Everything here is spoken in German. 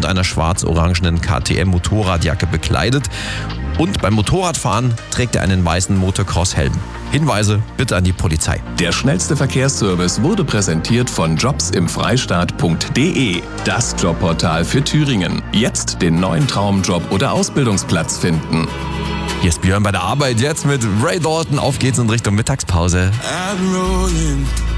einer schwarz-orangenen KTM-Motorradjacke bekleidet. Und beim Motorradfahren trägt er einen weißen Motocross-Helm. Hinweise bitte an die Polizei. Der schnellste Verkehrsservice wurde präsentiert von jobsimfreistaat.de, das Jobportal für Thüringen. Jetzt den neuen Traumjob oder Ausbildungsplatz finden. Hier ist Björn bei der Arbeit, jetzt mit Ray Dalton. Auf geht's in Richtung Mittagspause. I'm rolling.